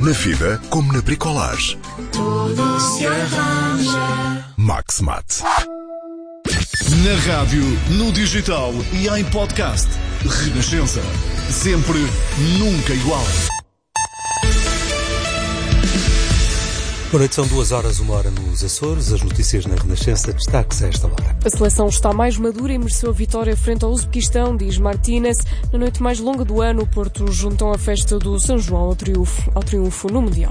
Na vida, como na bricolage. Tudo se arranja. Max Mate. Na rádio, no digital e em podcast. Renascença. Sempre, nunca igual. Boa noite, são 2 horas, 1 hora nos Açores. As notícias na Renascença, destaques a esta hora. A seleção está mais madura e mereceu a vitória frente ao Uzbequistão, diz Martínez. Na noite mais longa do ano, o Porto juntam a festa do São João ao triunfo no Mundial.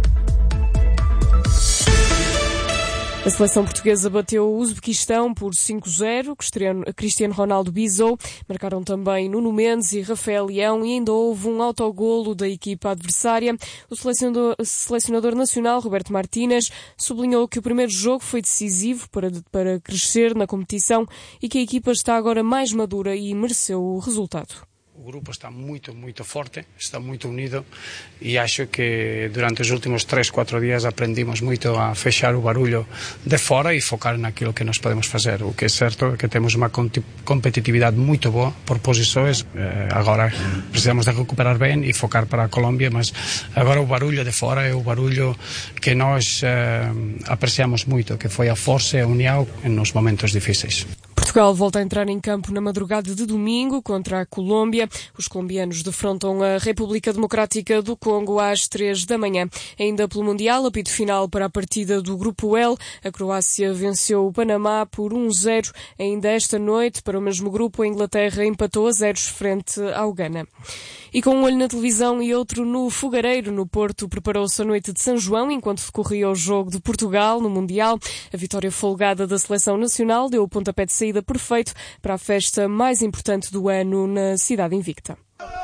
A seleção portuguesa bateu o Uzbequistão por 5-0. Cristiano Ronaldo bisou. Marcaram também Nuno Mendes e Rafael Leão e ainda houve um autogolo da equipa adversária. O selecionador nacional, Roberto Martínez, sublinhou que o primeiro jogo foi decisivo para crescer na competição e que a equipa está agora mais madura e mereceu o resultado. O grupo está muito forte, está muito unido e acho que durante os últimos 3-4 dias aprendimos muito a fechar o barulho de fora e focar naquilo que nós podemos fazer. O que é certo é que temos uma competitividade muito boa por posições. Agora precisamos de recuperar bem e focar para a Colômbia, mas agora o barulho de fora é o barulho que nós apreciamos muito, que foi a força e a união nos momentos difíceis. Portugal volta a entrar em campo na madrugada de domingo contra a Colômbia. Os colombianos defrontam a República Democrática do Congo às 3 da manhã. Ainda pelo Mundial, apito final para a partida do Grupo L. A Croácia venceu o Panamá por 1-0. Ainda esta noite, para o mesmo grupo, a Inglaterra empatou a 0 frente ao Ghana. E com um olho na televisão e outro no fogareiro, no Porto, preparou-se a noite de São João enquanto decorria o jogo de Portugal no Mundial. A vitória folgada da seleção nacional deu o pontapé de saída perfeito para a festa mais importante do ano na cidade invicta.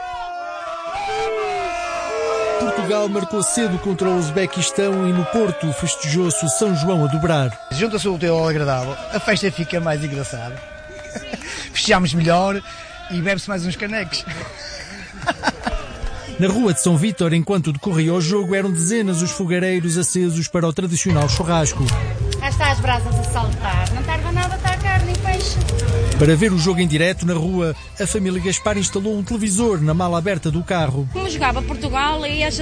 Portugal marcou cedo contra o Uzbequistão e no Porto festejou-se o São João a dobrar. Junta-se o útil ao agradável, a festa fica mais engraçada. Festejamos melhor e bebe-se mais uns canecos. Na rua de São Vítor, enquanto decorria o jogo, eram dezenas os fogareiros acesos para o tradicional churrasco. Cá está as brasas a saltar, não tarda nada, está a carne e peixe. Para ver o jogo em direto na rua, a família Gaspar instalou um televisor na mala aberta do carro. Como jogava Portugal, e